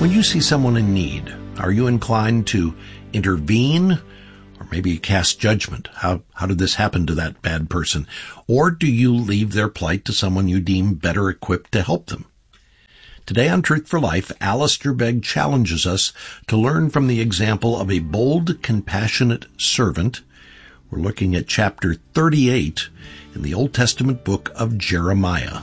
When you see someone in need, are you inclined to intervene or maybe cast judgment? How did this happen to that bad person? Or do you leave their plight to someone you deem better equipped to help them? Today on Truth for Life, Alistair Begg challenges us to learn from the example of a bold, compassionate servant. We're looking at chapter 38 in the Old Testament book of Jeremiah.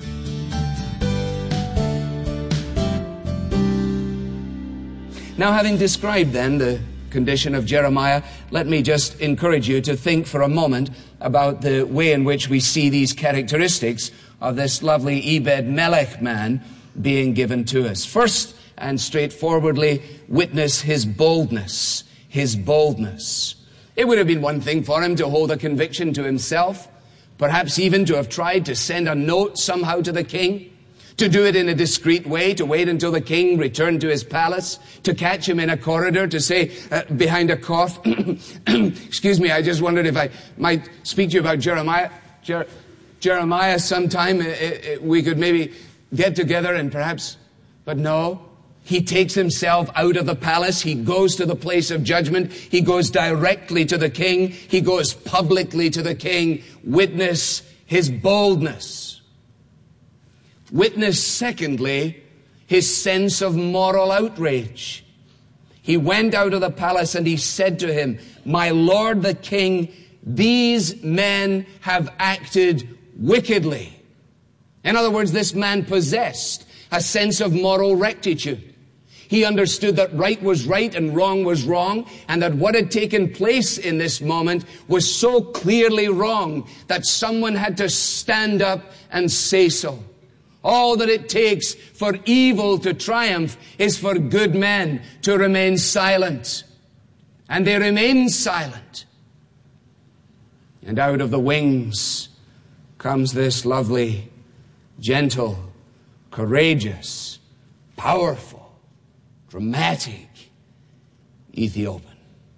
Now, having described then the condition of Jeremiah, let me just encourage you to think for a moment about the way in which we see these characteristics of this lovely Ebed-Melech man being given to us. First and straightforwardly, witness his boldness. His boldness. It would have been one thing for him to hold a conviction to himself, perhaps even to have tried to send a note somehow to the king, to do it in a discreet way, to wait until the king returned to his palace, to catch him in a corridor, to say behind a cough, excuse me, I just wondered if I might speak to you about Jeremiah. Jeremiah sometime, we could maybe get together and perhaps, but no. He takes himself out of the palace. He goes to the place of judgment. He goes directly to the king. He goes publicly to the king. Witness his boldness. Witness, secondly, his sense of moral outrage. He went out of the palace and he said to him, "My lord the king, these men have acted wickedly." In other words, this man possessed a sense of moral rectitude. He understood that right was right and wrong was wrong, and that what had taken place in this moment was so clearly wrong that someone had to stand up and say so. All that it takes for evil to triumph is for good men to remain silent. And they remained silent. And out of the wings comes this lovely, gentle, courageous, powerful, dramatic Ethiopian.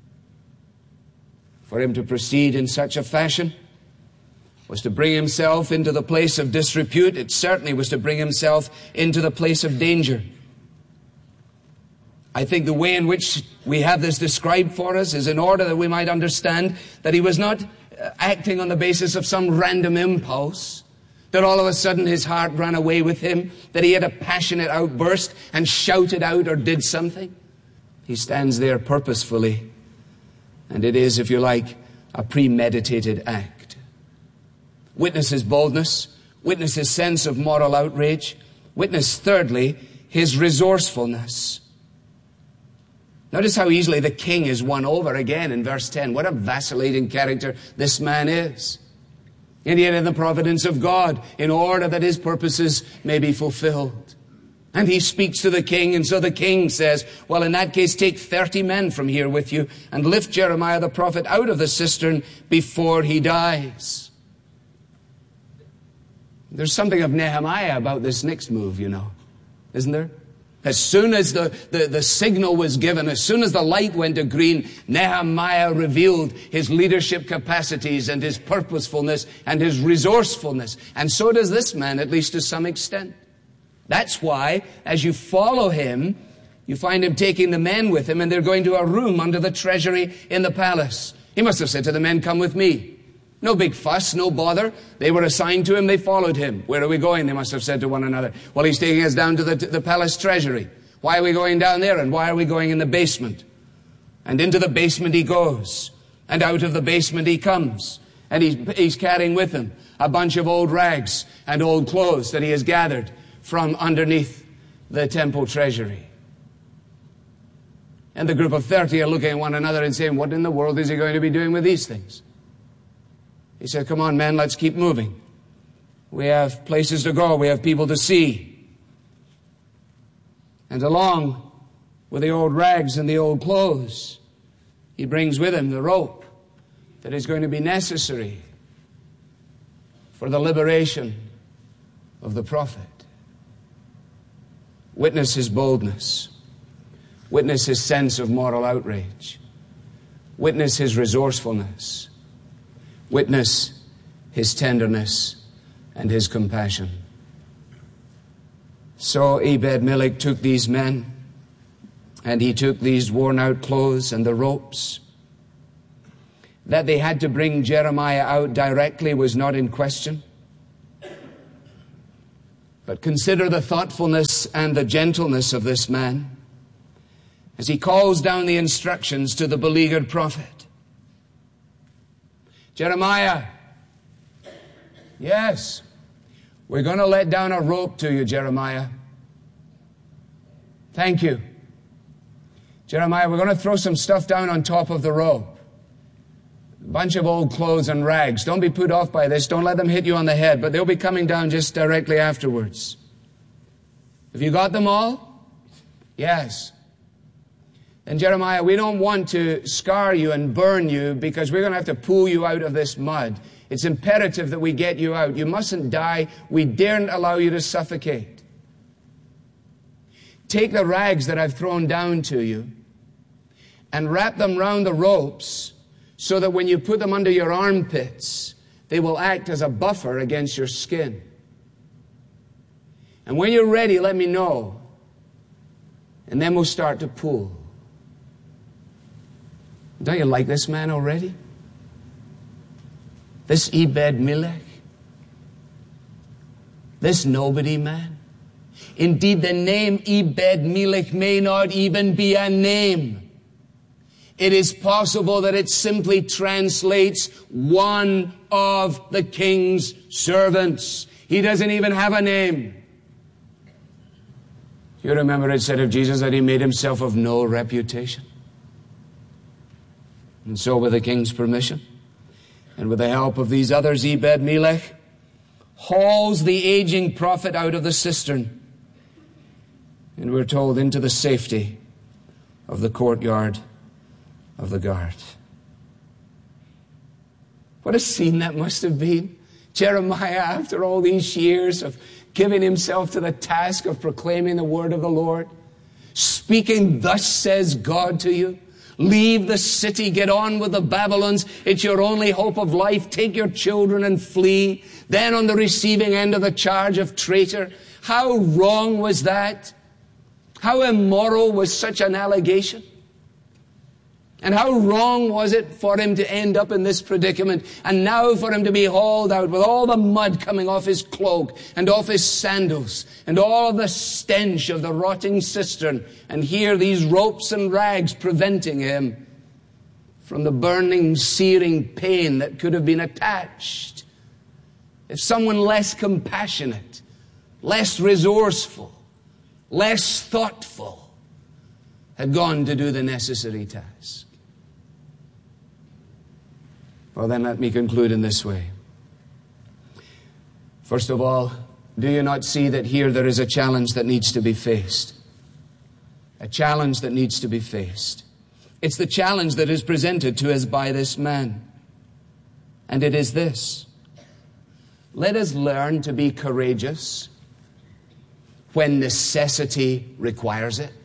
For him to proceed in such a fashion was to bring himself into the place of disrepute. It certainly was to bring himself into the place of danger. I think the way in which we have this described for us is in order that we might understand that he was not acting on the basis of some random impulse, that all of a sudden his heart ran away with him, that he had a passionate outburst and shouted out or did something. He stands there purposefully, and it is, if you like, a premeditated act. Witness his boldness, witness his sense of moral outrage, witness, thirdly, his resourcefulness. Notice how easily the king is won over again in verse 10. What a vacillating character this man is. And yet in the providence of God, in order that his purposes may be fulfilled. And he speaks to the king, and so the king says, well, in that case, take 30 men from here with you and lift Jeremiah the prophet out of the cistern before he dies. There's something of Nehemiah about this next move, you know, isn't there? As soon as the signal was given, as soon as the light went to green, Nehemiah revealed his leadership capacities and his purposefulness and his resourcefulness. And so does this man, at least to some extent. That's why, as you follow him, you find him taking the men with him, and they're going to a room under the treasury in the palace. He must have said to the men, "Come with me." No big fuss, no bother. They were assigned to him, they followed him. Where are we going? They must have said to one another. Well, he's taking us down to the palace treasury. Why are we going down there, and why are we going in the basement? And into the basement he goes, and out of the basement he comes. And he's carrying with him a bunch of old rags and old clothes that he has gathered from underneath the temple treasury. And the group of 30 are looking at one another and saying, what in the world is he going to be doing with these things? He said, come on, men, let's keep moving. We have places to go. We have people to see. And along with the old rags and the old clothes, he brings with him the rope that is going to be necessary for the liberation of the prophet. Witness his boldness. Witness his sense of moral outrage. Witness his resourcefulness. Witness his tenderness and his compassion. So Ebed-Melech took these men And he took these worn-out clothes and the ropes. That they had to bring Jeremiah out directly was not in question. But consider the thoughtfulness and the gentleness of this man as he calls down the instructions to the beleaguered prophet. Jeremiah, yes, we're going to let down a rope to you, Jeremiah. Thank you. Jeremiah, we're going to throw some stuff down on top of the rope. A bunch of old clothes and rags. Don't be put off by this. Don't let them hit you on the head, but they'll be coming down just directly afterwards. Have you got them all? Yes. Then Jeremiah, we don't want to scar you and burn you because we're going to have to pull you out of this mud. It's imperative that we get you out. You mustn't die. We daren't allow you to suffocate. Take the rags that I've thrown down to you and wrap them round the ropes so that when you put them under your armpits, they will act as a buffer against your skin. And when you're ready, let me know. And then we'll start to pull. Don't you like this man already? This Ebed-Melech? This nobody man? Indeed, the name Ebed-Melech may not even be a name. It is possible that it simply translates one of the king's servants. He doesn't even have a name. You remember it said of Jesus that he made himself of no reputation. And so with the king's permission, and with the help of these others, Ebed-Melech hauls the aging prophet out of the cistern. And we're told into the safety of the courtyard of the guard. What a scene that must have been. Jeremiah, after all these years of giving himself to the task of proclaiming the word of the Lord, speaking, "Thus says God to you, leave the city, get on with the Babylons. It's your only hope of life. Take your children and flee." Then on the receiving end of the charge of traitor. How wrong was that? How immoral was such an allegation? And how wrong was it for him to end up in this predicament? And now for him to be hauled out with all the mud coming off his cloak and off his sandals and all of the stench of the rotting cistern. And here these ropes and rags preventing him from the burning, searing pain that could have been attached if someone less compassionate, less resourceful, less thoughtful had gone to do the necessary task. Well, then let me conclude in this way. First of all, do you not see that here there is a challenge that needs to be faced? A challenge that needs to be faced. It's the challenge that is presented to us by this man. And it is this: let us learn to be courageous when necessity requires it.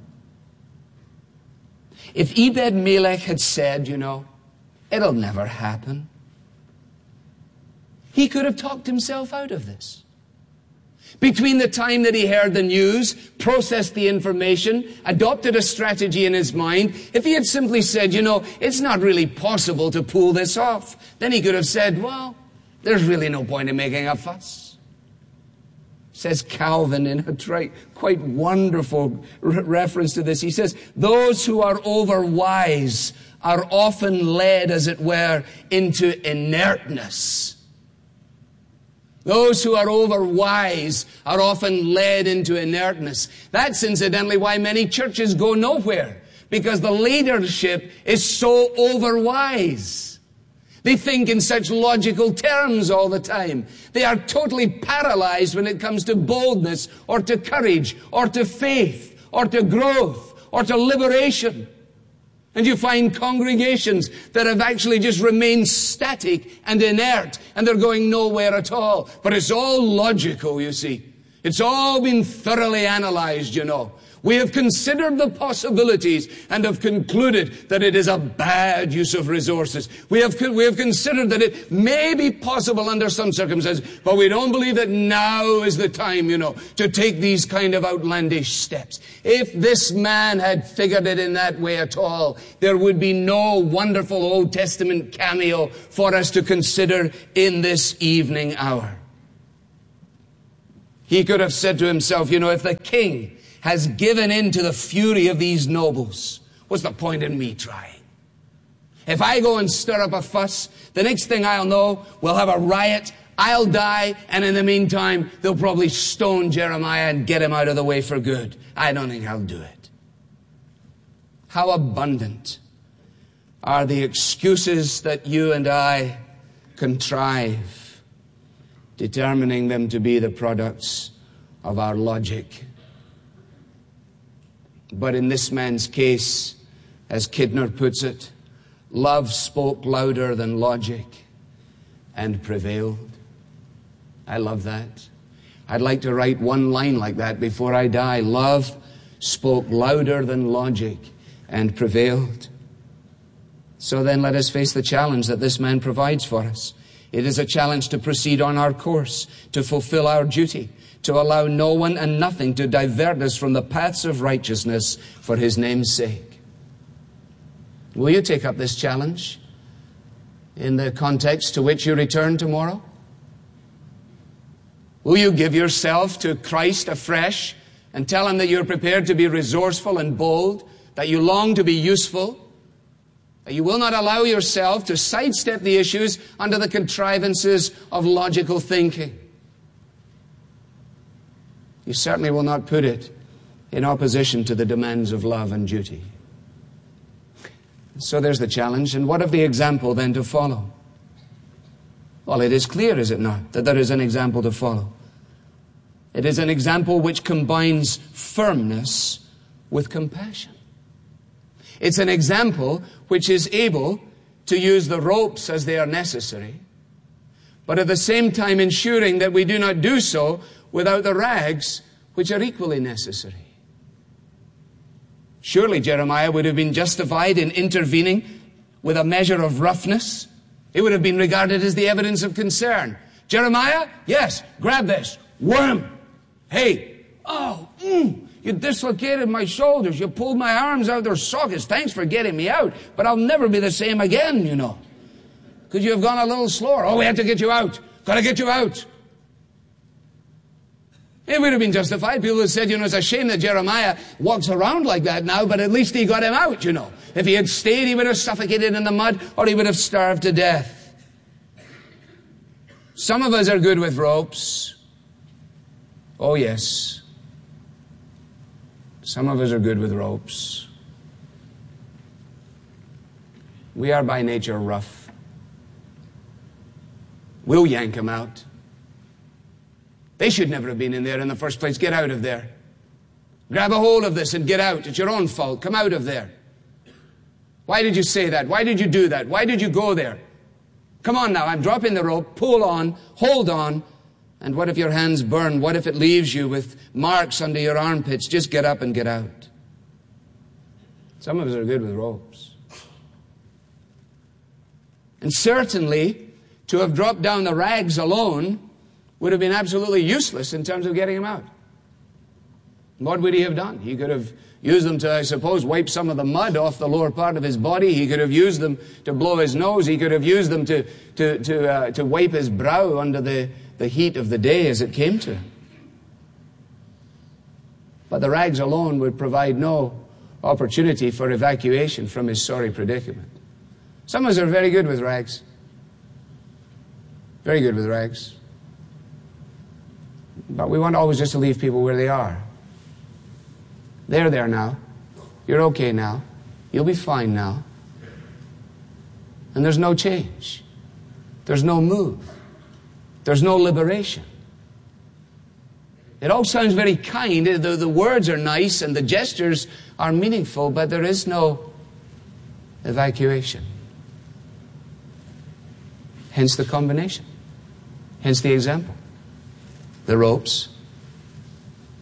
If Ebed-Melech had said, it'll never happen, he could have talked himself out of this. Between the time that he heard the news, processed the information, adopted a strategy in his mind, if he had simply said, it's not really possible to pull this off, then he could have said, well, there's really no point in making a fuss. Says Calvin in a quite wonderful reference to this. He says, those who are overwise are often led, as it were, into inertness. Those who are overwise are often led into inertness. That's incidentally why many churches go nowhere, because the leadership is so overwise. They think in such logical terms all the time. They are totally paralyzed when it comes to boldness or to courage or to faith or to growth or to liberation. And you find congregations that have actually just remained static and inert, and they're going nowhere at all. But it's all logical, you see. It's all been thoroughly analyzed, you know. We have considered the possibilities and have concluded that it is a bad use of resources. We have considered that it may be possible under some circumstances, but we don't believe that now is the time, you know, to take these kind of outlandish steps. If this man had figured it in that way at all, there would be no wonderful Old Testament cameo for us to consider in this evening hour. He could have said to himself, you know, if the king has given in to the fury of these nobles, what's the point in me trying? If I go and stir up a fuss, the next thing I'll know, we'll have a riot, I'll die, and in the meantime, they'll probably stone Jeremiah and get him out of the way for good. I don't think I'll do it. How abundant are the excuses that you and I contrive, determining them to be the products of our logic. But in this man's case, as Kidner puts it, love spoke louder than logic and prevailed. I love that. I'd like to write one line like that before I die. Love spoke louder than logic and prevailed. So then let us face the challenge that this man provides for us. It is a challenge to proceed on our course, to fulfill our duty, to allow no one and nothing to divert us from the paths of righteousness for his name's sake. Will you take up this challenge in the context to which you return tomorrow? Will you give yourself to Christ afresh and tell him that you're prepared to be resourceful and bold, that you long to be useful, that you will not allow yourself to sidestep the issues under the contrivances of logical thinking? You certainly will not put it in opposition to the demands of love and duty. So there's the challenge. And what of the example then to follow? Well, it is clear, is it not, that there is an example to follow. It is an example which combines firmness with compassion. It's an example which is able to use the ropes as they are necessary, but at the same time ensuring that we do not do so without the rags which are equally necessary. Surely Jeremiah would have been justified in intervening with a measure of roughness. It would have been regarded as the evidence of concern. Jeremiah, yes, grab this. Worm. Hey, you dislocated my shoulders. You pulled my arms out of their sockets. Thanks for getting me out. But I'll never be the same again, you know. Could you have gone a little slower? Oh, we had to get you out. Got to get you out. It would have been justified. People have said, you know, it's a shame that Jeremiah walks around like that now, but at least he got him out, you know. If he had stayed, he would have suffocated in the mud, or he would have starved to death. Some of us are good with ropes. Oh, yes. Some of us are good with ropes. We are by nature rough. We'll yank him out. They should never have been in there in the first place. Get out of there. Grab a hold of this and get out. It's your own fault. Come out of there. Why did you say that? Why did you do that? Why did you go there? Come on now. I'm dropping the rope. Pull on. Hold on. And what if your hands burn? What if it leaves you with marks under your armpits? Just get up and get out. Some of us are good with ropes. And certainly, to have dropped down the rags alone would have been absolutely useless in terms of getting him out. What would he have done? He could have used them to, I suppose, wipe some of the mud off the lower part of his body. He could have used them to blow his nose. He could have used them to wipe his brow under the heat of the day as it came to him. But the rags alone would provide no opportunity for evacuation from his sorry predicament. Some of us are very good with rags. Very good with rags. But we want always just to leave people where they are. They're there now. You're okay now. You'll be fine now. And there's no change. There's no move. There's no liberation. It all sounds very kind. The words are nice and the gestures are meaningful, but there is no evacuation. Hence the combination. Hence the example. The ropes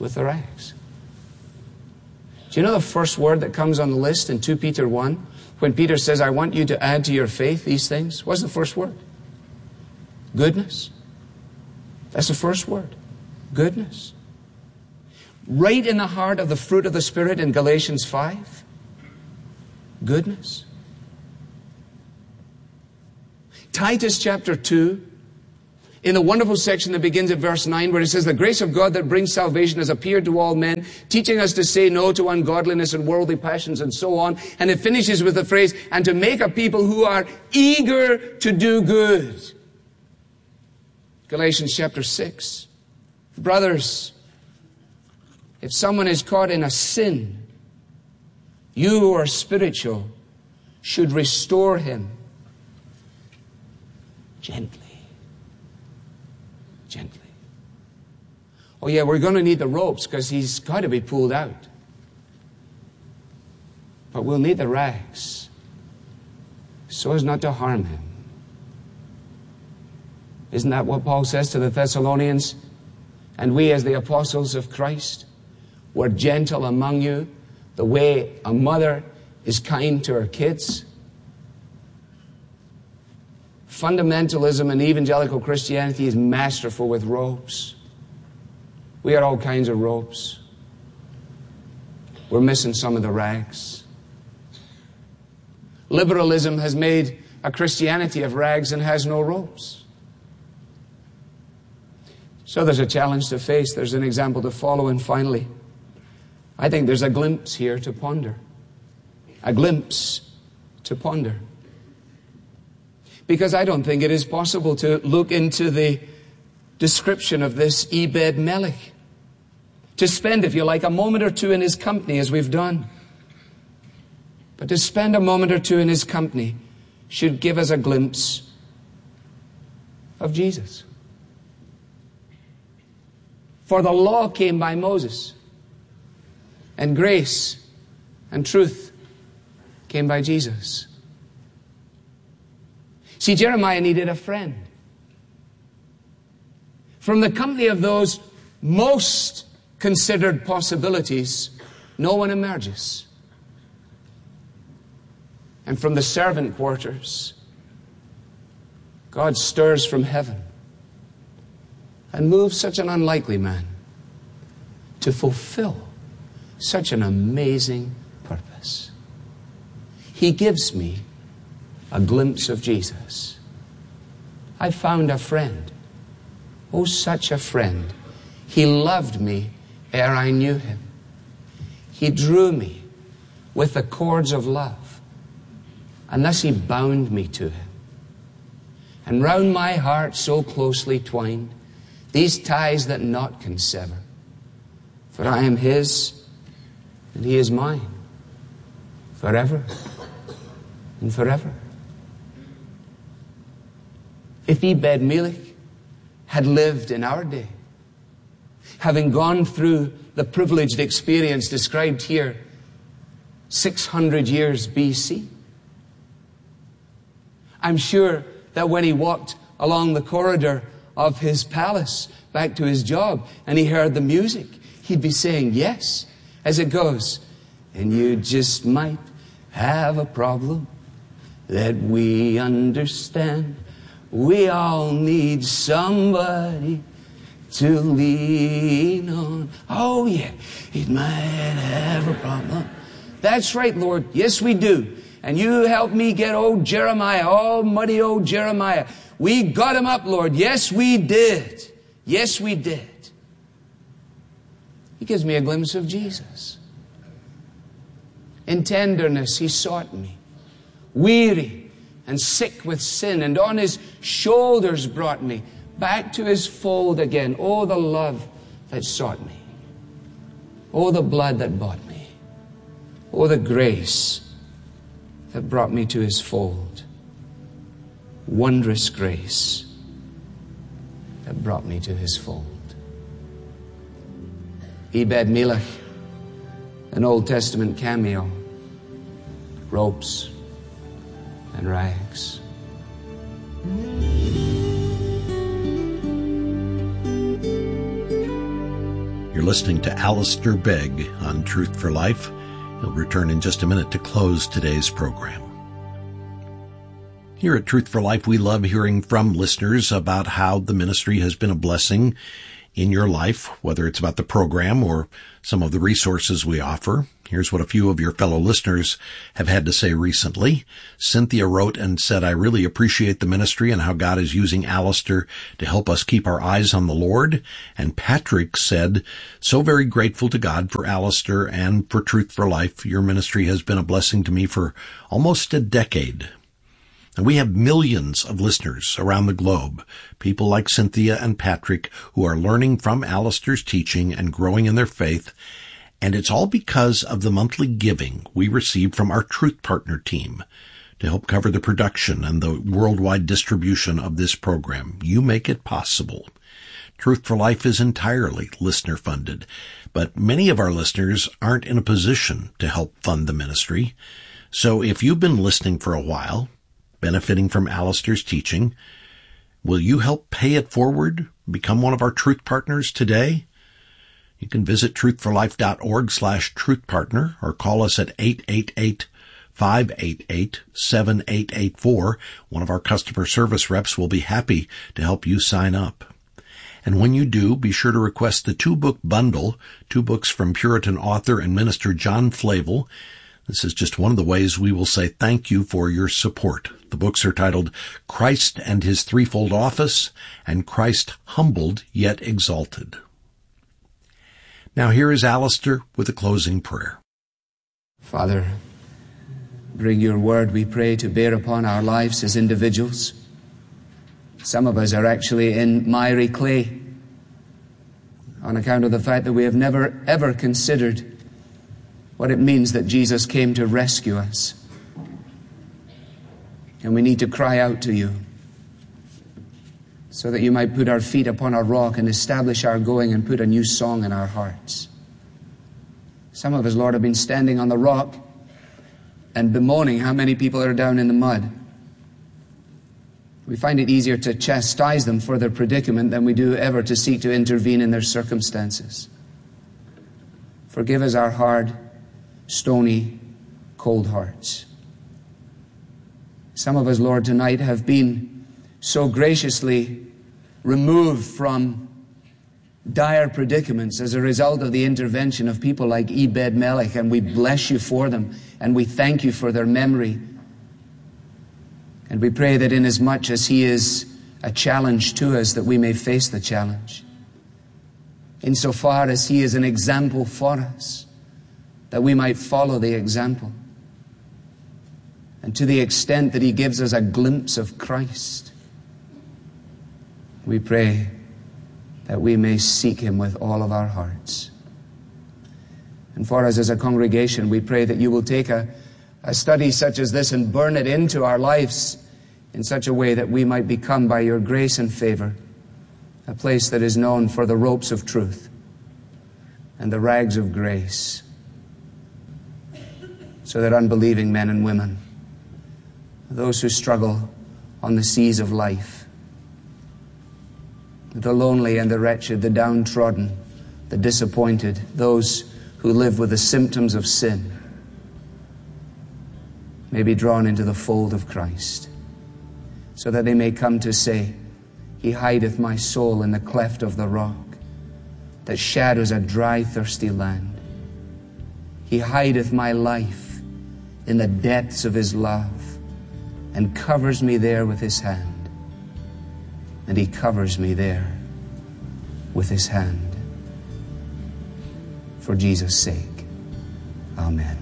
with the rags. Do you know the first word that comes on the list in 2 Peter 1? When Peter says, I want you to add to your faith these things. What's the first word? Goodness. That's the first word. Goodness. Right in the heart of the fruit of the Spirit in Galatians 5. Goodness. Titus chapter 2, in the wonderful section that begins at verse 9, where it says, the grace of God that brings salvation has appeared to all men, teaching us to say no to ungodliness and worldly passions and so on. And it finishes with the phrase, and to make a people who are eager to do good. Galatians chapter 6. Brothers, if someone is caught in a sin, you who are spiritual should restore him gently. Gently. Oh yeah, we're going to need the ropes because he's got to be pulled out. But we'll need the rags so as not to harm him. Isn't that what Paul says to the Thessalonians? And we as the apostles of Christ were gentle among you the way a mother is kind to her kids. Fundamentalism and evangelical Christianity is masterful with ropes. We got all kinds of ropes. We're missing some of the rags. Liberalism has made a Christianity of rags and has no ropes. So there's a challenge to face. There's an example to follow. And finally, I think there's a glimpse here to ponder. A glimpse to ponder. Because I don't think it is possible to look into the description of this Ebed-Melech. To spend, if you like, a moment or two in his company as we've done. But to spend a moment or two in his company should give us a glimpse of Jesus. For the law came by Moses, and grace and truth came by Jesus. See, Jeremiah needed a friend. From the company of those most considered possibilities, no one emerges. And from the servant quarters, God stirs from heaven and moves such an unlikely man to fulfill such an amazing purpose. He gives me a glimpse of Jesus. I found a friend. Oh, such a friend. He loved me ere I knew him. He drew me with the cords of love, and thus he bound me to him. And round my heart so closely twined these ties that naught can sever. For I am his, and he is mine, forever and forever. If Ebed-Melech had lived in our day, having gone through the privileged experience described here 600 years BC, I'm sure that when he walked along the corridor of his palace back to his job and he heard the music, he'd be saying yes as it goes. And you just might have a problem that we understand. We all need somebody to lean on. Oh yeah, he might have a problem. That's right, Lord. Yes, we do. And you help me get old Jeremiah, almighty old Jeremiah. We got him up, Lord. Yes, we did. Yes, we did. He gives me a glimpse of Jesus. In tenderness, he sought me, weary and sick with sin, and on his shoulders brought me back to his fold again. Oh, the love that sought me. Oh, the blood that bought me. Oh, the grace that brought me to his fold. Wondrous grace that brought me to his fold. Ebed-Melech, an Old Testament cameo. Ropes and rags. You're You're listening to Alistair Begg on Truth for Life. He'll return in just a minute to close today's program. Here at Truth for Life, we love hearing from listeners about how the ministry has been a blessing in your life, whether it's about the program or some of the resources we offer. Here's what a few of your fellow listeners have had to say recently. Cynthia wrote and said, I really appreciate the ministry and how God is using Alistair to help us keep our eyes on the Lord. And Patrick said, so very grateful to God for Alistair and for Truth for Life. Your ministry has been a blessing to me for almost a decade. And we have millions of listeners around the globe, people like Cynthia and Patrick, who are learning from Alistair's teaching and growing in their faith. And it's all because of the monthly giving we receive from our Truth Partner team to help cover the production and the worldwide distribution of this program. You make it possible. Truth for Life is entirely listener-funded, but many of our listeners aren't in a position to help fund the ministry. So if you've been listening for a while, benefiting from Alistair's teaching, will you help pay it forward? Become one of our Truth Partners today? You can visit truthforlife.org/truthpartner or call us at 888-588-7884. One of our customer service reps will be happy to help you sign up. And when you do, be sure to request the 2-book bundle, 2 books from Puritan author and minister John Flavel. This is just one of the ways we will say thank you for your support. The books are titled Christ and His Threefold Office and Christ Humbled Yet Exalted. Now here is Alistair with a closing prayer. Father, bring your word, we pray, to bear upon our lives as individuals. Some of us are actually in miry clay on account of the fact that we have never, ever considered what it means that Jesus came to rescue us. And we need to cry out to you so that you might put our feet upon a rock and establish our going and put a new song in our hearts. Some of us, Lord, have been standing on the rock and bemoaning how many people are down in the mud. We find it easier to chastise them for their predicament than we do ever to seek to intervene in their circumstances. Forgive us our hard, stony, cold hearts. Some of us, Lord, tonight have been so graciously removed from dire predicaments as a result of the intervention of people like Ebed-Melech, and we bless you for them, and we thank you for their memory. And we pray that inasmuch as he is a challenge to us, that we may face the challenge. Insofar as he is an example for us, that we might follow the example. And to the extent that he gives us a glimpse of Christ, we pray that we may seek him with all of our hearts. And for us as a congregation, we pray that you will take a study such as this and burn it into our lives in such a way that we might become, by your grace and favor, a place that is known for the ropes of truth and the rags of grace, so that unbelieving men and women, those who struggle on the seas of life, the lonely and the wretched, the downtrodden, the disappointed, those who live with the symptoms of sin, may be drawn into the fold of Christ, so that they may come to say, He hideth my soul in the cleft of the rock, that shadows a dry, thirsty land. He hideth my life in the depths of His love, and covers me there with His hand. And He covers me there with His hand. For Jesus' sake. Amen.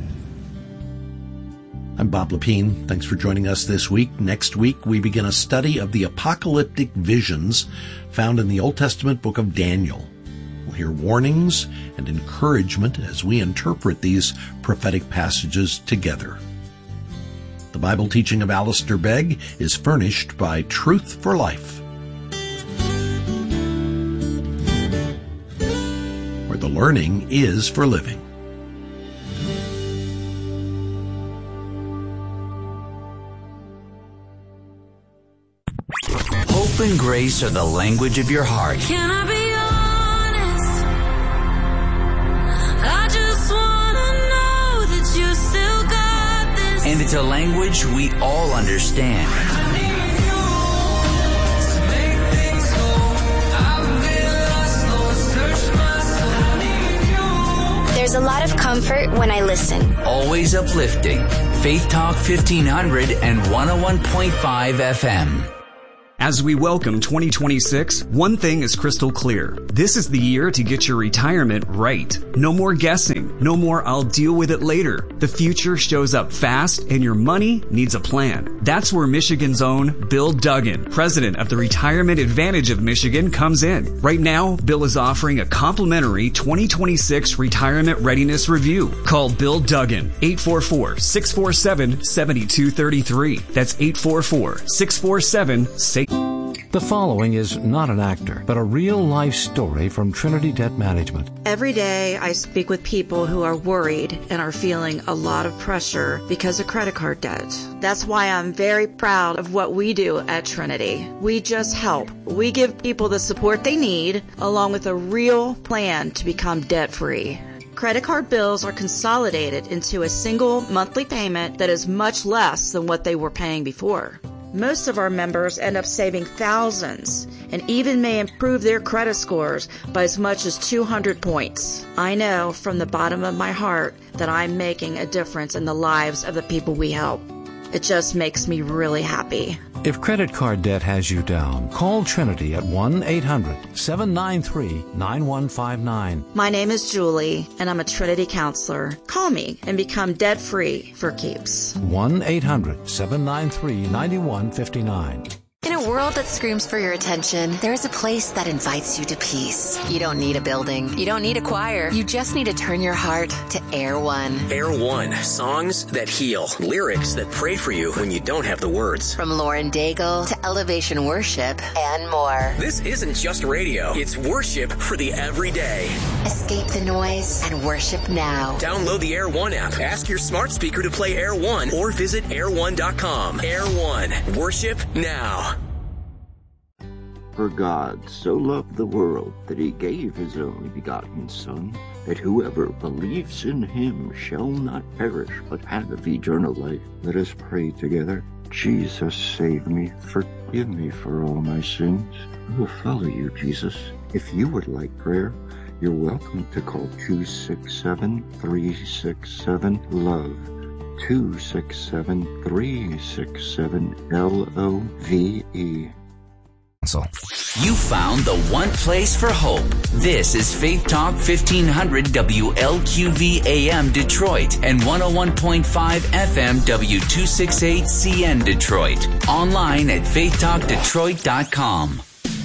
I'm Bob Lepine. Thanks for joining us this week. Next week, we begin a study of the apocalyptic visions found in the Old Testament book of Daniel. We'll hear warnings and encouragement as we interpret these prophetic passages together. The Bible teaching of Alistair Begg is furnished by Truth for Life, where the learning is for living. Hope and grace are the language of your heart. Can I be honest? into language we all understand. There's a lot of comfort when I listen. Always uplifting. Faith Talk 1500 and 101.5 FM. As we welcome 2026, one thing is crystal clear. This is the year to get your retirement right. No more guessing. No more I'll deal with it later. The future shows up fast and your money needs a plan. That's where Michigan's own Bill Duggan, president of the Retirement Advantage of Michigan, comes in. Right now, Bill is offering a complimentary 2026 retirement readiness review. Call Bill Duggan, 844-647-7233. That's 844-647-SAFE. The following is not an actor, but a real-life story from Trinity Debt Management. Every day I speak with people who are worried and are feeling a lot of pressure because of credit card debt. That's why I'm very proud of what we do at Trinity. We just help. We give people the support they need, along with a real plan to become debt-free. Credit card bills are consolidated into a single monthly payment that is much less than what they were paying before. Most of our members end up saving thousands and even may improve their credit scores by as much as 200 points. I know from the bottom of my heart that I'm making a difference in the lives of the people we help. It just makes me really happy. If credit card debt has you down, call Trinity at 1-800-793-9159. My name is Julie, and I'm a Trinity counselor. Call me and become debt-free for keeps. 1-800-793-9159. In a world that screams for your attention, there is a place that invites you to peace. You don't need a building. You don't need a choir. You just need to turn your heart to Air One. Air One. Songs that heal. Lyrics that pray for you when you don't have the words. From Lauren Daigle to Elevation Worship and more. This isn't just radio. It's worship for the everyday. Escape the noise and worship now. Download the Air One app. Ask your smart speaker to play Air One or visit air1.com. Air One. Worship now. For God so loved the world that he gave his only begotten Son, that whoever believes in him shall not perish, but have eternal life. Let us pray together. Jesus, save me. Forgive me for all my sins. I will follow you, Jesus. If you would like prayer, you're welcome to call 267-367-LOVE. 267-367-LOVE. You found the one place for hope. This is Faith Talk 1500 WLQV AM Detroit and 101.5 FM W268CN Detroit. Online at faithtalkdetroit.com.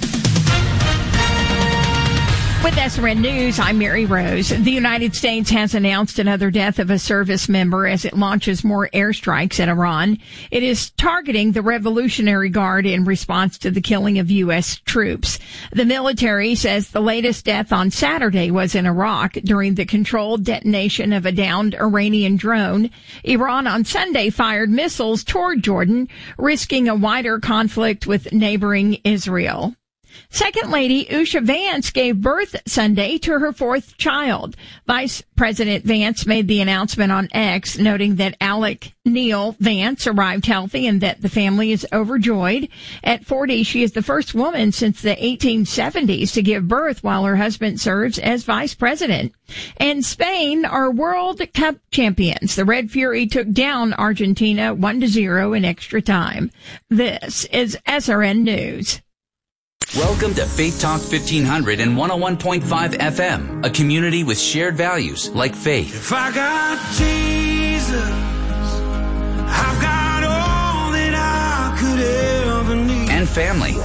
With SRN News, I'm Mary Rose. The United States has announced another death of a service member as it launches more airstrikes at Iran. It is targeting the Revolutionary Guard in response to the killing of U.S. troops. The military says the latest death on Saturday was in Iraq during the controlled detonation of a downed Iranian drone. Iran on Sunday fired missiles toward Jordan, risking a wider conflict with neighboring Israel. Second Lady Usha Vance gave birth Sunday to her fourth child. Vice President Vance made the announcement on X, noting that Alec Neal Vance arrived healthy and that the family is overjoyed. At 40, she is the first woman since the 1870s to give birth while her husband serves as vice president. And Spain are World Cup champions. The Red Fury took down Argentina 1-0 in extra time. This is SRN News. Welcome to Faith Talk 1500 and 101.5 FM, a community with shared values like faith. If I got Jesus, I've got all that I could ever need. And family.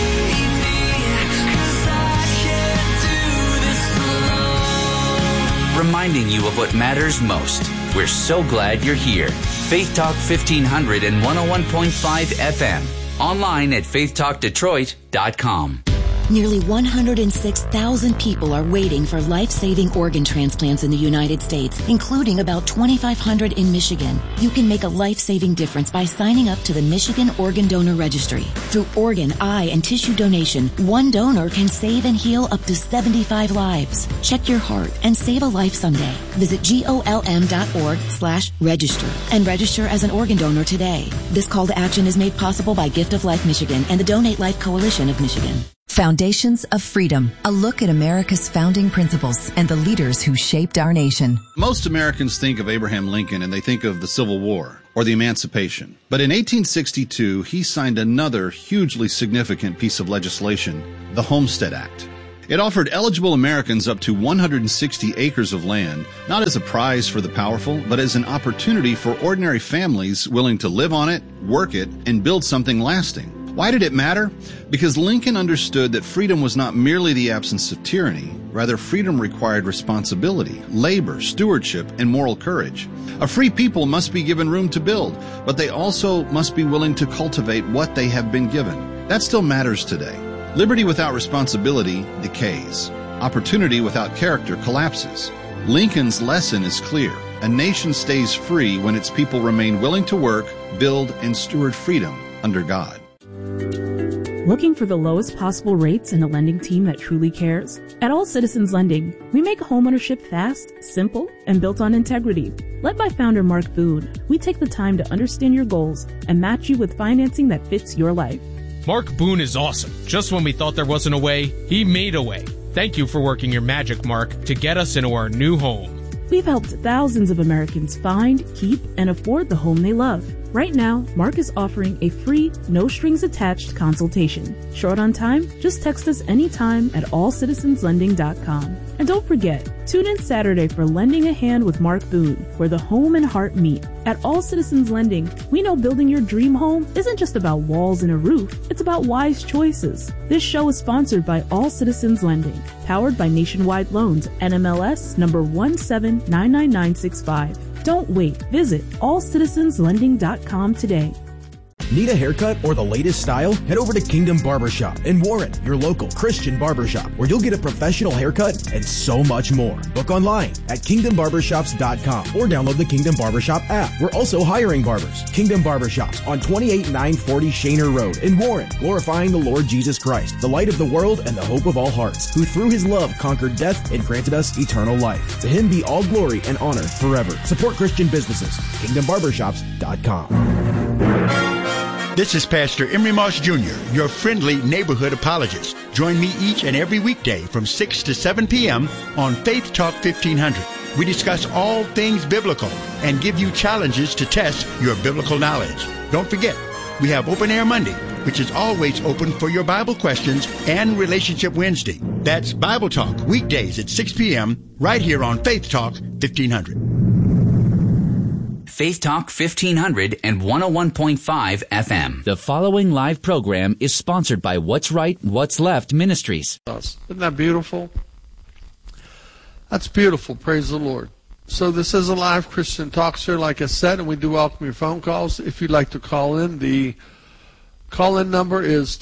Reminding you of what matters most. We're so glad you're here. Faith Talk 1500 and 101.5 FM. Online at faithtalkdetroit.com. Nearly 106,000 people are waiting for life-saving organ transplants in the United States, including about 2,500 in Michigan. You can make a life-saving difference by signing up to the Michigan Organ Donor Registry. Through organ, eye, and tissue donation, one donor can save and heal up to 75 lives. Check your heart and save a life someday. Visit golm.org/register and register as an organ donor today. This call to action is made possible by Gift of Life Michigan and the Donate Life Coalition of Michigan. Foundations of Freedom, a look at America's founding principles and the leaders who shaped our nation. Most Americans think of Abraham Lincoln and they think of the Civil War or the Emancipation. But in 1862, he signed another hugely significant piece of legislation, the Homestead Act. It offered eligible Americans up to 160 acres of land, not as a prize for the powerful, but as an opportunity for ordinary families willing to live on it, work it, and build something lasting. Why did it matter? Because Lincoln understood that freedom was not merely the absence of tyranny. Rather, freedom required responsibility, labor, stewardship, and moral courage. A free people must be given room to build, but they also must be willing to cultivate what they have been given. That still matters today. Liberty without responsibility decays. Opportunity without character collapses. Lincoln's lesson is clear. A nation stays free when its people remain willing to work, build, and steward freedom under God. Looking for the lowest possible rates and a lending team that truly cares? At All Citizens Lending, we make homeownership fast, simple, and built on integrity. Led by founder Mark Boone, we take the time to understand your goals and match you with financing that fits your life. Mark Boone is awesome. Just when we thought there wasn't a way, he made a way. Thank you for working your magic, Mark, to get us into our new home. We've helped thousands of Americans find, keep, and afford the home they love. Right now, Mark is offering a free, no-strings-attached consultation. Short on time? Just text us anytime at allcitizenslending.com. And don't forget, tune in Saturday for Lending a Hand with Mark Boone, where the home and heart meet. At All Citizens Lending, we know building your dream home isn't just about walls and a roof, it's about wise choices. This show is sponsored by All Citizens Lending, powered by Nationwide Loans, NMLS number 1799965. Don't wait. Visit allcitizenslending.com today. Need a haircut or the latest style? Head over to Kingdom Barbershop in Warren, your local Christian barbershop, where you'll get a professional haircut and so much more. Book online at kingdombarbershops.com or download the Kingdom Barbershop app. We're also hiring barbers. Kingdom Barbershops on 28940 Shaner Road in Warren, glorifying the Lord Jesus Christ, the light of the world and the hope of all hearts, who through his love conquered death and granted us eternal life. To him be all glory and honor forever. Support Christian businesses. kingdombarbershops.com. This is Pastor Emery Moss Jr., your friendly neighborhood apologist. Join me each and every weekday from 6 to 7 p.m. on Faith Talk 1500. We discuss all things biblical and give you challenges to test your biblical knowledge. Don't forget, we have Open Air Monday, which is always open for your Bible questions, and Relationship Wednesday. That's Bible Talk, weekdays at 6 p.m. right here on Faith Talk 1500. Faith Talk 1500 and 101.5 FM. The following live program is sponsored by What's Right, What's Left Ministries. Isn't that beautiful? That's beautiful. Praise the Lord. So this is a live Christian talk show, like I said, and we do welcome your phone calls. If you'd like to call in, the call-in number is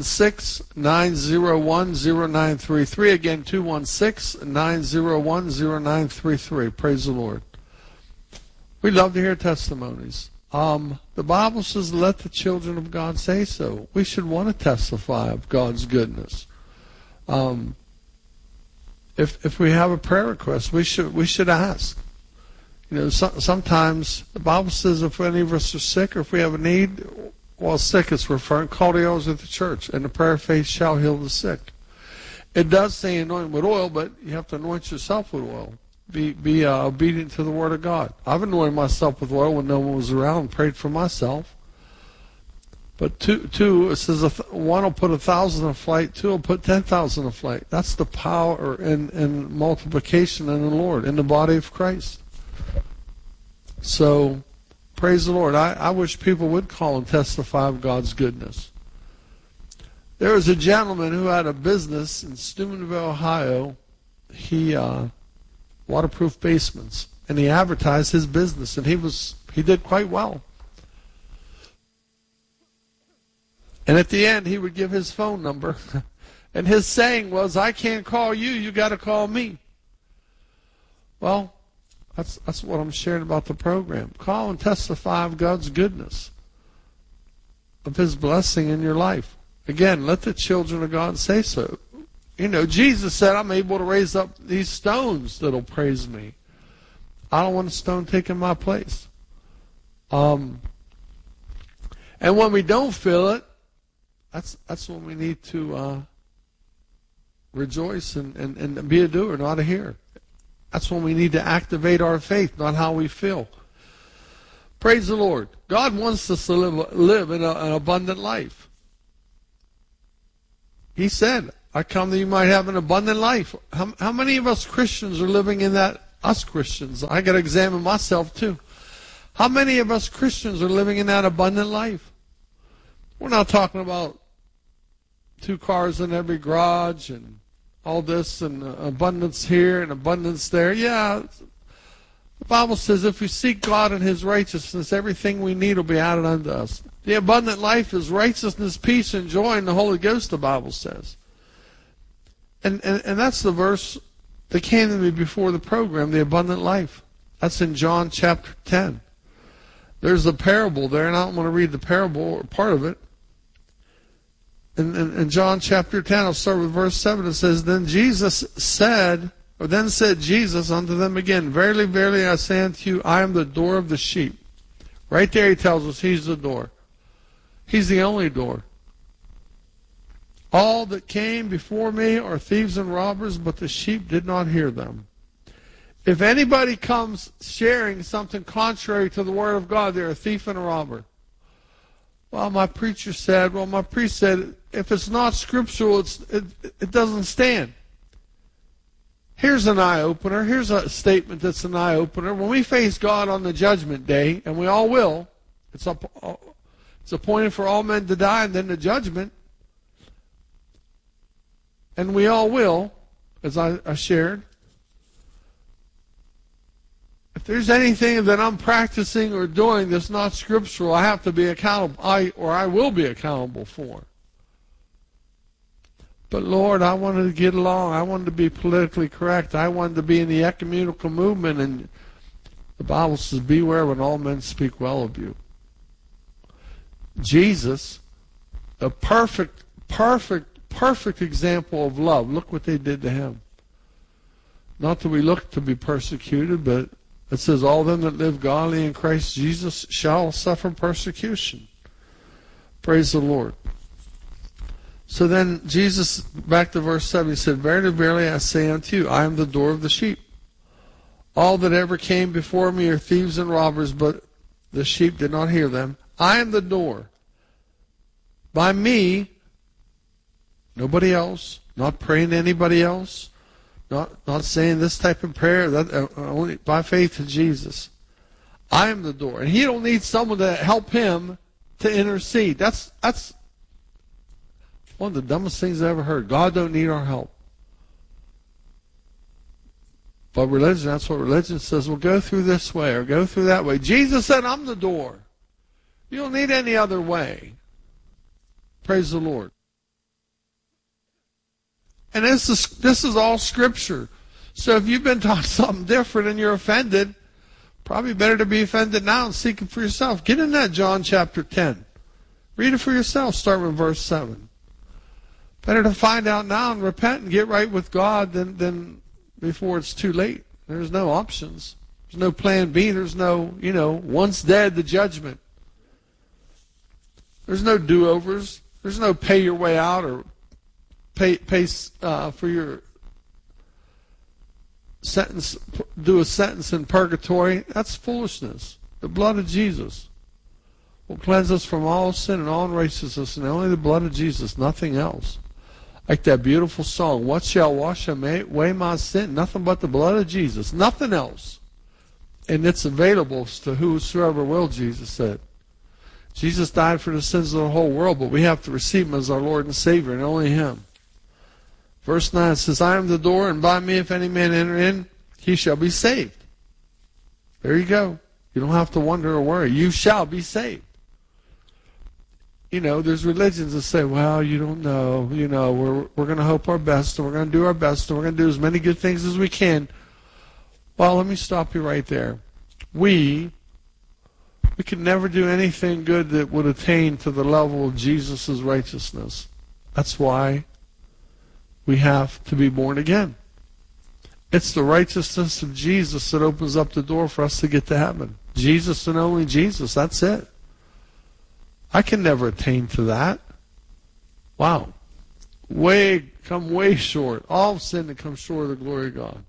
216-901-0933. Again, 216-901-0933. Praise the Lord. We love to hear testimonies. The Bible says, let the children of God say so. We should want to testify of God's goodness. If we have a prayer request, we should ask. You know, sometimes the Bible says if any of us are sick or if we have a need, while sick it's referring, call the elders of the church, and the prayer of faith shall heal the sick. It does say anoint with oil, but you have to anoint yourself with oil. Be obedient to the Word of God. I've anointed myself with oil when no one was around and prayed for myself. But two, it says one will put 1,000 in flight, two will put 10,000 in flight. That's the power and multiplication in the Lord, in the body of Christ. So, praise the Lord. I wish people would call and testify of God's goodness. There was a gentleman who had a business in Steubenville, Ohio. He waterproof basements, and he advertised his business, and he did quite well. And at the end, he would give his phone number, And his saying was, I can't call you, you got to call me. Well, that's what I'm sharing about the program. Call and testify of God's goodness, of his blessing in your life. Again, let the children of God say so. You know, Jesus said, I'm able to raise up these stones that'll praise me. I don't want a stone taking my place. And when we don't feel it, that's when we need to rejoice and be a doer, not a hearer. That's when we need to activate our faith, not how we feel. Praise the Lord. God wants us to live in an abundant life. He said, I come that you might have an abundant life. How many of us Christians are living in that? Us Christians. I got to examine myself too. How many of us Christians are living in that abundant life? We're not talking about 2 cars in every garage and all this and abundance here and abundance there. Yeah, the Bible says if we seek God and his righteousness, everything we need will be added unto us. The abundant life is righteousness, peace, and joy in the Holy Ghost, the Bible says. And that's the verse that came to me before the program, the abundant life. That's in John chapter 10. There's a parable there, and I don't want to read the parable or part of it. In John chapter 10, I'll start with verse 7. It says, Then said Jesus unto them again, Verily, verily, I say unto you, I am the door of the sheep. Right there he tells us he's the door. He's the only door. All that came before me are thieves and robbers, but the sheep did not hear them. If anybody comes sharing something contrary to the Word of God, they're a thief and a robber. Well, my preacher said, my priest said, if it's not scriptural, it doesn't stand. Here's an eye-opener. Here's a statement that's an eye-opener. When we face God on the judgment day, and we all will, it's appointed for all men to die and then the judgment. And we all will, as I shared. If there's anything that I'm practicing or doing that's not scriptural, I have to be accountable, I will be accountable for. But Lord, I wanted to get along. I wanted to be politically correct. I wanted to be in the ecumenical movement, and the Bible says, beware when all men speak well of you. Jesus, a perfect example of love. Look what they did to him. Not that we look to be persecuted, but it says, all them that live godly in Christ Jesus shall suffer persecution. Praise the Lord. So then Jesus, back to verse 7, he said, Verily, verily, I say unto you, I am the door of the sheep. All that ever came before me are thieves and robbers, but the sheep did not hear them. I am the door. By me, nobody else, not praying to anybody else, not saying this type of prayer, only by faith in Jesus. I am the door. And he don't need someone to help him to intercede. That's one of the dumbest things I ever heard. God don't need our help. But religion, that's what religion says. Well, go through this way or go through that way. Jesus said, I'm the door. You don't need any other way. Praise the Lord. And this is all Scripture. So if you've been taught something different and you're offended, probably better to be offended now and seek it for yourself. Get in that John chapter 10. Read it for yourself. Start with verse 7. Better to find out now and repent and get right with God than before it's too late. There's no options. There's no plan B. There's no, once dead, the judgment. There's no do-overs. There's no pay your way out or pay for your sentence, do a sentence in purgatory. That's foolishness. The blood of Jesus will cleanse us from all sin and all unrighteousness, and only the blood of Jesus, nothing else. Like that beautiful song, what shall wash away my sin? Nothing but the blood of Jesus. Nothing else. And it's available to whosoever will, Jesus said. Jesus died for the sins of the whole world, but we have to receive him as our Lord and Savior, and only him. Verse 9 says, I am the door, and by me if any man enter in, he shall be saved. There you go. You don't have to wonder or worry. You shall be saved. there's religions that say, well, you don't know, we're going to hope our best, and we're going to do our best, and we're going to do as many good things as we can. Well, let me stop you right there. We could never do anything good that would attain to the level of Jesus' righteousness. That's why we have to be born again. It's the righteousness of Jesus that opens up the door for us to get to heaven. Jesus and only Jesus, that's it. I can never attain to that. Wow. Come way short. All sin that comes short of the glory of God.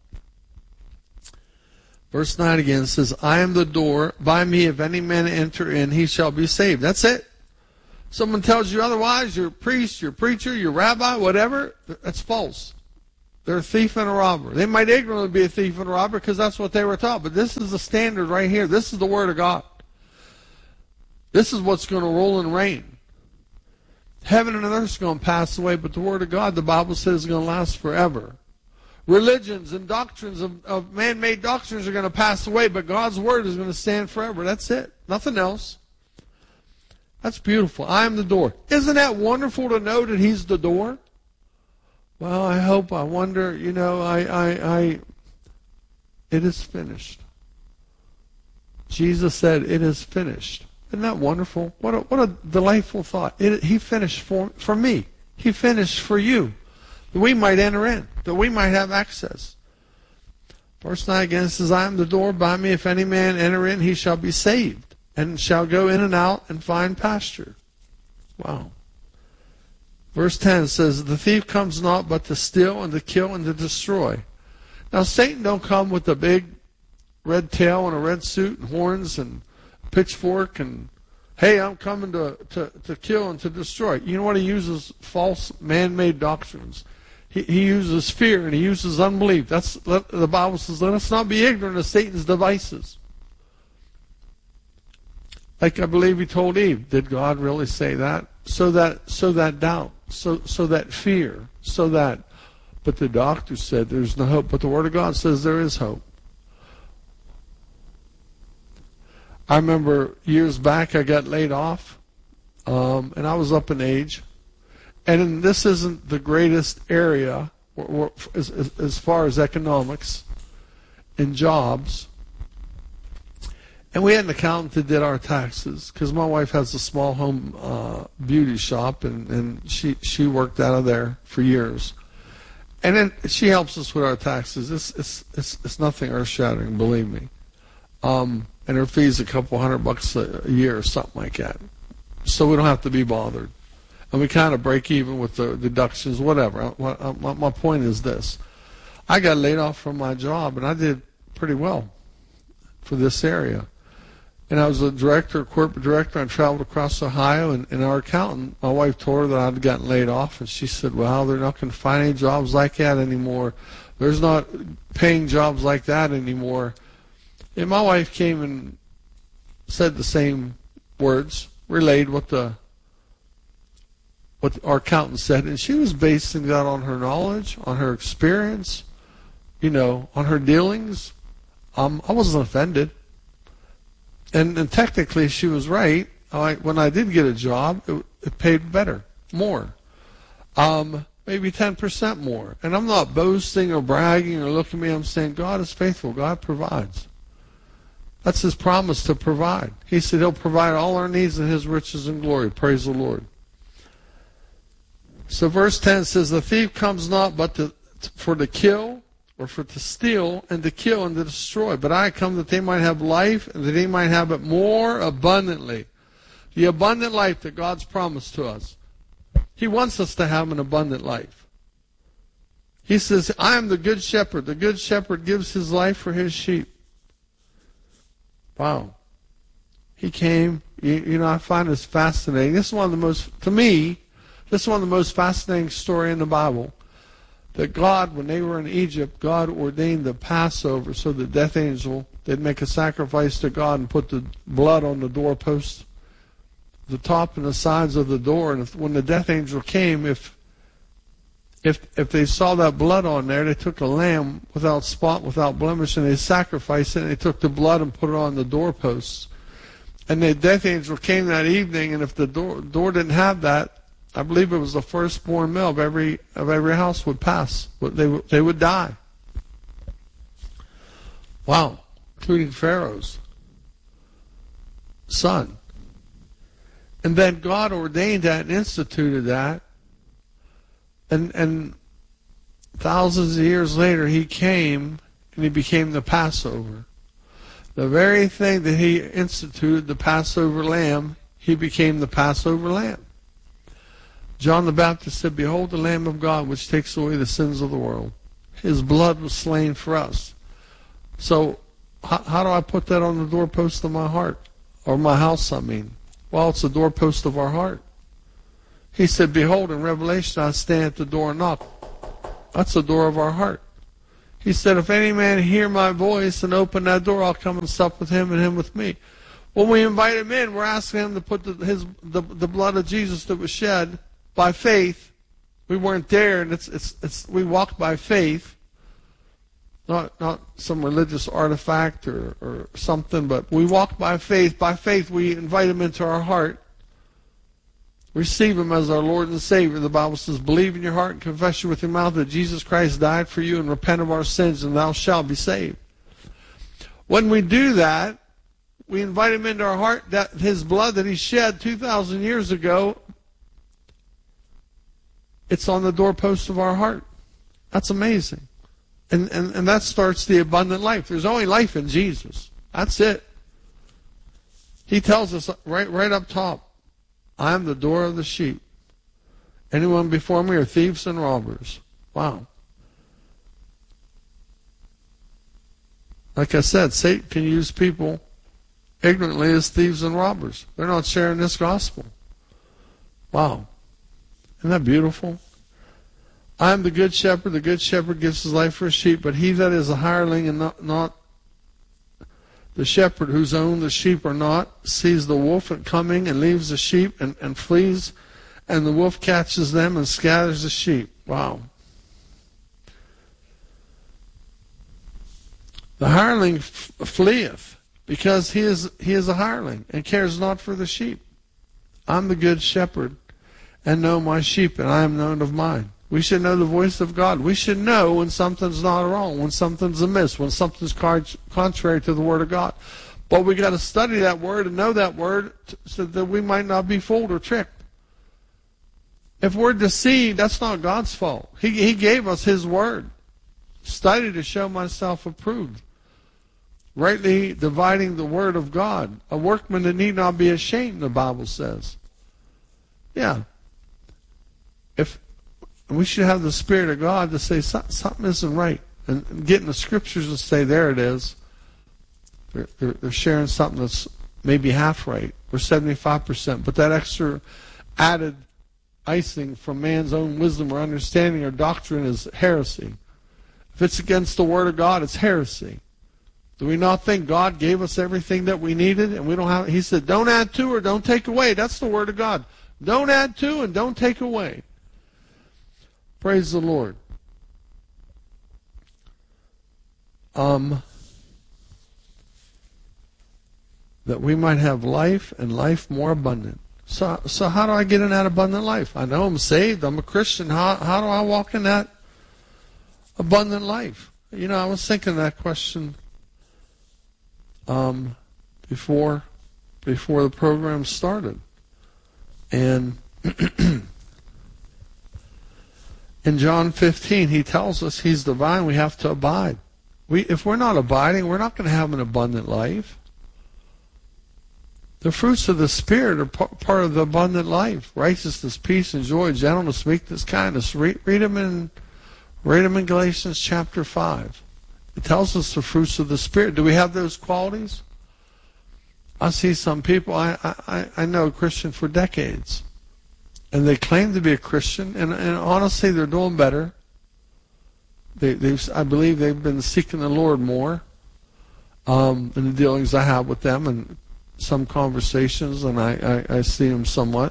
Verse 9 again says, I am the door. By me, if any man enter in, he shall be saved. That's it. Someone tells you otherwise, you're a priest, you're a preacher, you're a rabbi, whatever, that's false. They're a thief and a robber. They might ignorantly be a thief and a robber because that's what they were taught. But this is the standard right here. This is the Word of God. This is what's going to rule and reign. Heaven and earth are going to pass away, but the Word of God, the Bible says, is going to last forever. Religions and doctrines of man-made doctrines are going to pass away, but God's Word is going to stand forever. That's it. Nothing else. That's beautiful. I am the door. Isn't that wonderful to know that He's the door? Well, I wonder, it is finished. Jesus said, it is finished. Isn't that wonderful? What a delightful thought. He finished for me. He finished for you. That we might enter in. That we might have access. Verse 9 again says, I am the door. By me, if any man enter in, he shall be saved, and shall go in and out and find pasture. Wow. Verse 10 says, the thief comes not but to steal and to kill and to destroy. Now, Satan don't come with a big red tail and a red suit and horns and pitchfork and, hey, I'm coming to kill and to destroy. You know what? He uses false man-made doctrines. He uses fear and he uses unbelief. The Bible says, let us not be ignorant of Satan's devices. Like I believe he told Eve, did God really say that? So that doubt, so that fear, but the doctor said there's no hope, but the Word of God says there is hope. I remember years back I got laid off, and I was up in age, and this isn't the greatest area as far as economics and jobs. And we had an accountant that did our taxes because my wife has a small home beauty shop, and she worked out of there for years. And then she helps us with our taxes. It's nothing earth-shattering, believe me. And her fee's a couple $100 a year or something like that. So we don't have to be bothered. And we kind of break even with the deductions, whatever. My point is this. I got laid off from my job, and I did pretty well for this area. And I was a corporate director. I traveled across Ohio, and our accountant, my wife told her that I'd gotten laid off, and she said, well, they're not going to find any jobs like that anymore. There's not paying jobs like that anymore. And my wife came and said the same words, relayed what our accountant said, and she was basing that on her knowledge, on her experience, on her dealings. I wasn't offended. And technically, she was right. When I did get a job, it paid better, more, maybe 10% more. And I'm not boasting or bragging or looking at me. I'm saying God is faithful. God provides. That's His promise to provide. He said He'll provide all our needs in His riches and glory. Praise the Lord. So verse 10 says, the thief comes not but for to kill, or for to steal, and to kill, and to destroy. But I come that they might have life, and that they might have it more abundantly. The abundant life that God's promised to us. He wants us to have an abundant life. He says, I am the good shepherd. The good shepherd gives his life for his sheep. Wow. He came. I find this fascinating. This is one of the most, to me, this is one of the most fascinating stories in the Bible. That God, when they were in Egypt, God ordained the Passover so the death angel, they'd make a sacrifice to God and put the blood on the doorposts, the top and the sides of the door. And when the death angel came, if they saw that blood on there, they took a lamb without spot, without blemish, and they sacrificed it, and they took the blood and put it on the doorposts. And the death angel came that evening, and if the door didn't have that, I believe it was the firstborn male of every house would pass. They would die. Wow, including Pharaoh's son. And then God ordained that and instituted that. And thousands of years later, he came and he became the Passover. The very thing that he instituted, the Passover lamb, he became the Passover lamb. John the Baptist said, "Behold the Lamb of God, which takes away the sins of the world." His blood was slain for us. So how do I put that on the doorpost of my heart? Or my house, I mean. Well, it's the doorpost of our heart. He said, "Behold, in Revelation, I stand at the door and knock." That's the door of our heart. He said, "If any man hear my voice and open that door, I'll come and sup with him and him with me." When we invite him in, we're asking him to put the blood of Jesus that was shed by faith. We weren't there, and we walked by faith, not some religious artifact or something, but we walk by faith. By faith, we invite him into our heart. Receive him as our Lord and Savior. The Bible says, "Believe in your heart and confess with your mouth that Jesus Christ died for you, and repent of our sins, and thou shalt be saved." When we do that, we invite him into our heart, that his blood that he shed 2,000 years ago, it's on the doorpost of our heart. That's amazing. And that starts the abundant life. There's only life in Jesus. That's it. He tells us right up top, "I am the door of the sheep. Anyone before me are thieves and robbers." Wow. Like I said, Satan can use people ignorantly as thieves and robbers. They're not sharing this gospel. Wow. Isn't that beautiful? "I am the good shepherd. The good shepherd gives his life for his sheep, but he that is a hireling and not the shepherd whose own the sheep are not, sees the wolf coming and leaves the sheep and flees, and the wolf catches them and scatters the sheep." Wow. "The hireling fleeth, because he is a hireling, and cares not for the sheep. I'm the good shepherd, and know my sheep, and I am known of mine." We should know the voice of God. We should know when something's not wrong, when something's amiss, when something's contrary to the Word of God. But we got to study that Word and know that Word so that we might not be fooled or tricked. If we're deceived, that's not God's fault. He gave us His Word. "Study to show myself approved, rightly dividing the Word of God. A workman that need not be ashamed," the Bible says. Yeah. And we should have the Spirit of God to say something isn't right. And get in the Scriptures and say, there it is. They're sharing something that's maybe half right, or 75%. But that extra added icing from man's own wisdom or understanding or doctrine is heresy. If it's against the Word of God, it's heresy. Do we not think God gave us everything that we needed? And we don't have. He said, "Don't add to or don't take away." That's the Word of God. Don't add to and don't take away. Praise the Lord. That we might have life and life more abundant. So how do I get in that abundant life? I know I'm saved. I'm a Christian. How do I walk in that abundant life? You know, I was thinking that question before the program started. And in John 15, he tells us he's divine. We have to abide. If we're not abiding, we're not going to have an abundant life. The fruits of the Spirit are part of the abundant life. Righteousness, peace, and joy, gentleness, meekness, kindness. Read them in Galatians chapter 5. It tells us the fruits of the Spirit. Do we have those qualities? I see some people, I know a Christian for decades. And they claim to be a Christian, and honestly, they're doing better. I believe they've been seeking the Lord more in the dealings I have with them, and some conversations, and I see them somewhat.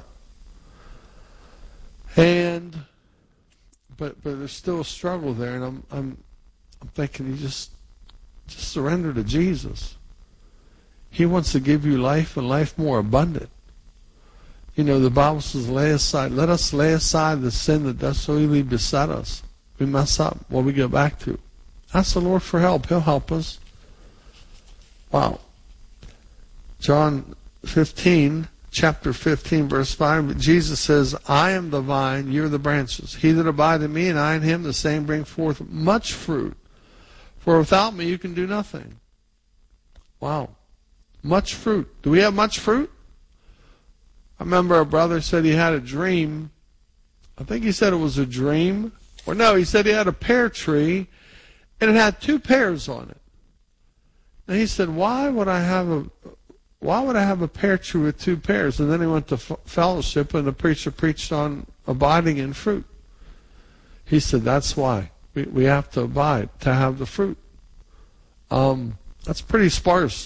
But there's still a struggle there, and I'm thinking, you just surrender to Jesus. He wants to give you life and life more abundant. You know, the Bible says, let us lay aside the sin that does so easily beset us. We mess up. What we go back to? Ask the Lord for help. He'll help us. Wow. John 15, chapter 15, verse 5, Jesus says, I am the vine, you are the branches. He that abide in me and I in him, the same bring forth much fruit. For without me you can do nothing. Wow. Much fruit. Do we have much fruit? I remember a brother said he had a dream. I think he said it was a dream. Or no, he said he had a pear tree and it had 2 pears on it. And he said, why would I have a pear tree with 2 pears? And then he went to fellowship and the preacher preached on abiding in fruit. He said, that's why. We have to abide to have the fruit. That's pretty sparse